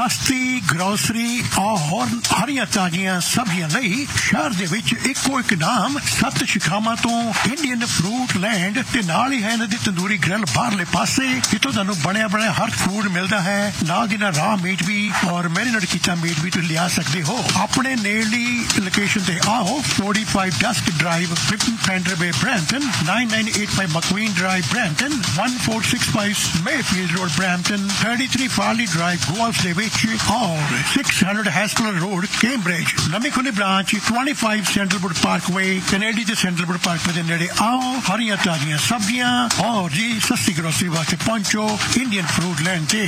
सस्ती ग्रोसरी और हरियां ताजियां सब्जियां लई शहर दे विच इक्को एक नाम सत शिखावां तो इंडियन फ्रूट लैंड ते नाल ही है इन्हां दी तंदूरी ग्रिल बाहरले पासे जित्थों तुहानूं बनया बनाया हर फूड मिलदा है नाल दी नाल रॉ मीट भी और मैरिनेट कीता मीट भी तुसीं लिया सकदे हो अपने नेड़ली लोकेशन ते आओ 45 डस्क ड्राइव क्लिफ्टन पेंडर बे Brampton 9985 मकवीन drive Brampton 1465 Mayfield Road Brampton 33 Farley Drive Guelph ਦੇ ਵਿੱਚ और 600 Haskell Road Cambridge ਨਵੀਂ ਖੁੱਲੀ ਬ੍ਰਾਂਚ 25 ਸੈਂਟਰਲਵੁੱਡ ਪਾਰਕਵੇ ਕੈਨੇਡੀ ਦੇ ਸੈਂਟਰਲਵੁੱਡ ਪਾਰਕਵੇ ਦੇ ਨੇੜੇ ਆਓ ਹਰੀਆਂ ਤਾਜ਼ੀਆਂ ਸਬਜ਼ੀਆਂ और ਜੀ ਸਸਤੀ ਗਰੋਸਰੀ ਵਾਸਤੇ ਪਹੁੰਚੋ ਇੰਡੀਅਨ ਫਰੂਟ ਲੈਂਡ ਤੇ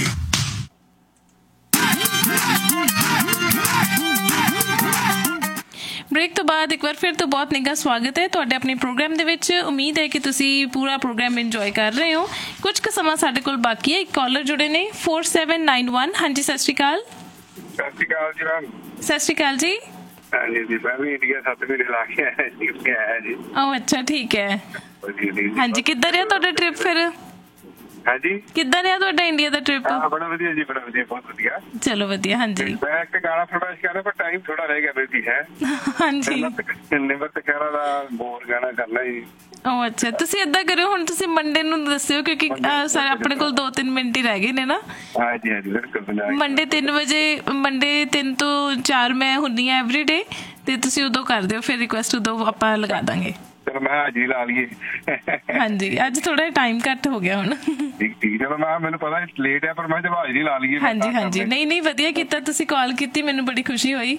ब्रेक तो बाद एक बार फिर तो बहुत निघा स्वागत है तुहाडे अपने प्रोग्राम दे विच उम्मीद है कि तुसी पूरा प्रोग्राम इंजॉय कर रहे हो कुछ क समा साडे कोल बाकी है एक कॉलर जुड़े ने 4791 हाँ जी सत श्री अकाल जी मैम सत श्री अकाल जी हाँ जी मैं भी इंडिया 7 महीने ला के आया जी ओह अच्छा ठीक है हाँ जी किधर है तुहाडा ट्रिप फिर हाँ जी किधर है तुहाडा इंडिया दा ट्रिप बड़ा वधिया जी बड़ा वधिया बहुत वधिया चलो वधिया हाँ जी मैं एक गाना फरमाइश कर रहा पर टाइम थोड़ा रह गया बेटी है हाँ जी निमरत खैरा दा बोर गाना करना ही ओह अच्छा ਤੁਸੀਂ ਏਦਾਂ ਕਰਿਓ ਹੁਣ ਤੁਸੀਂ ਮੰਡੇ ਨੂੰ ਦੱਸਿਓ ਕਿਉਂਕਿ ਸਾਰੇ ਆਪਣੇ ਕੋਲ 2-3 ਮਿੰਟ ਹੀ ਰਹਿ ਗਏ ਨੇ ਨਾ ਹਾਂ ਜੀ ਬਿਲਕੁਲ ਮੰਡੇ 3 ਵਜੇ ਮੰਡੇ 3 ਤੋਂ 4 ਮੈਂ ਹੁੰਦੀ ਆ ਐਵਰੀਡੇ ਤੇ ਤੁਸੀਂ ਉਦੋਂ ਕਰ ਦਿਓ ਫਿਰ ਰਿਕੁਐਸਟ ਉਦੋਂ ਆਪਾਂ ਲਗਾ ਦਾਂਗੇ ਚਲੋ ਮੈਂ ਹਾਜ਼ਰੀ ਲਾ ਲਈਏ ਹਾਂਜੀ ਅੱਜ ਥੋੜਾ ਟਾਈਮ ਘੱਟ ਹੋ ਗਿਆ ਹੁਣ ਠੀਕ ਚਲੋ ਮੈਂ ਮੈਨੂੰ ਪਤਾ ਲੇਟ ਹੈ ਪਰ ਮੈਂ ਜਦ ਹਾਜ਼ਰੀ ਲਾ ਲਈਏ ਹਾਂਜੀ ਹਾਂਜੀ ਨਹੀਂ ਵਧੀਆ ਕੀਤਾ ਤੁਸੀਂ ਕਾਲ ਕੀਤੀ ਮੈਨੂੰ ਬੜੀ ਖੁਸ਼ੀ ਹੋਈ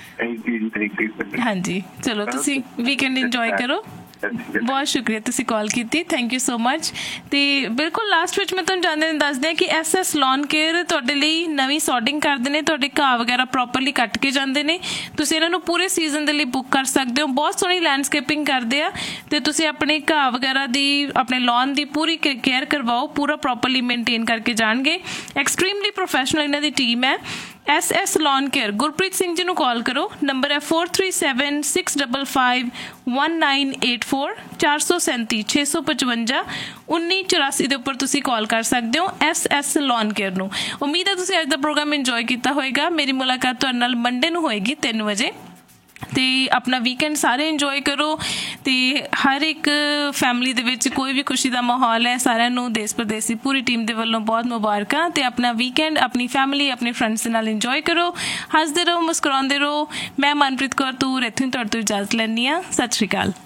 ਹਾਂਜੀ ਚਲੋ ਤੁਸੀਂ ਵੀਕਐਂਡ ਇੰਜੋਏ ਕਰੋ ਬਹੁਤ ਸ਼ੁਕਰੀਆ ਤੁਸੀਂ ਕਾਲ ਕੀਤੀ ਥੈਂਕ ਯੂ ਸੋ ਮਚ ਤੇ ਬਿਲਕੁਲ ਲਾਸਟ ਵਿੱਚ ਮੈਂ ਤੁਹਾਨੂੰ ਜਾਣਦੇ ਨੇ ਦੱਸਦੇ ਕਿ ਐਸਐਸ ਲੌਨ ਕੇਅਰ ਤੁਹਾਡੇ ਲਈ ਨਵੀਂ ਸੌਰਟਿੰਗ ਕਰਦੇ ਨੇ ਤੁਹਾਡੇ ਘਾਹ ਵਗੈਰਾ ਪ੍ਰੋਪਰਲੀ ਕੱਟ ਕੇ ਜਾਂਦੇ ਨੇ ਤੁਸੀਂ ਇਹਨਾਂ ਨੂੰ ਪੂਰੇ ਸੀਜ਼ਨ ਦੇ ਲਈ ਬੁੱਕ ਕਰ ਸਕਦੇ ਹੋ ਬਹੁਤ ਸੋਹਣੀ ਲੈਂਡਸਕੇਪਿੰਗ ਕਰਦੇ ਆ ਤੇ ਤੁਸੀਂ ਆਪਣੇ ਘਾਹ ਵਗੈਰਾ ਦੀ ਆਪਣੇ ਲੌਨ ਦੀ ਪੂਰੀ ਕੇਅਰ ਕਰਵਾਓ ਪੂਰਾ ਪ੍ਰੋਪਰਲੀ ਮੇਨਟੇਨ ਕਰਕੇ ਜਾਣਗੇ ਐਕਸਟ੍ਰੀਮਲੀ ਪ੍ਰੋਫੈਸ਼ਨਲ ਇਹਨਾਂ ਦੀ ਟੀਮ ਹੈ SS Lawn Care Gurpreet Singh ji ਨੂੰ ਕਾਲ ਕਰੋ ਨੰਬਰ ਹੈ 4376551984 437 655 1984 ਦੇ ਉੱਪਰ ਤੁਸੀਂ ਕਾਲ ਕਰ ਸਕਦੇ ਹੋ SS Lawn Care ਨੂੰ ਉਮੀਦ ਹੈ ਤੁਸੀਂ ਅੱਜ ਦਾ ਪ੍ਰੋਗਰਾਮ ਇੰਜੋਏ ਕੀਤਾ ਹੋਏਗਾ ਮੇਰੀ ਮੁਲਾਕਾਤ ਤੁਹਾਡੇ ਨਾਲ ਮੰਡੇ ਨੂੰ ਹੋਏਗੀ 3 ਵਜੇ ਤੇ ਆਪਣਾ ਵੀਕਐਂਡ ਸਾਰੇ ਇੰਜੋਏ ਕਰੋ ਤੇ ਹਰ ਇੱਕ ਫੈਮਿਲੀ ਦੇ ਵਿੱਚ ਕੋਈ ਵੀ ਖੁਸ਼ੀ ਦਾ ਮਾਹੌਲ ਹੈ ਸਾਰਿਆਂ ਨੂੰ ਦੇਸ਼ ਪ੍ਰਦੇਸ਼ ਦੀ ਪੂਰੀ ਟੀਮ ਦੇ ਵੱਲੋਂ ਬਹੁਤ ਮੁਬਾਰਕਾਂ ਤੇ ਆਪਣਾ ਵੀਕਐਂਡ ਆਪਣੀ ਫੈਮਿਲੀ ਆਪਣੇ ਫਰੈਂਡਸ ਦੇ ਨਾਲ ਇੰਜੋਏ ਕਰੋ ਹੱਸਦੇ ਰਹੋ ਮੁਸਕਰਾਉਂਦੇ ਰਹੋ ਮੈਂ ਮਨਪ੍ਰੀਤ ਕੌਰ ਤੂਰ ਇੱਥੋਂ ਤੁਹਾਡੇ ਤੋਂ ਇਜਾਜ਼ਤ ਲੈਂਦੀ ਹਾਂ ਸਤਿ ਸ਼੍ਰੀ ਅਕਾਲ